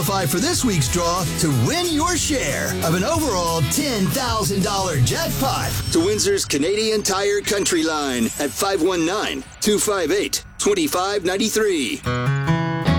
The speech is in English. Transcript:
For this week's draw to win your share of an overall $10,000 jackpot to Windsor's Canadian Tire Country Line at 519-258-2593.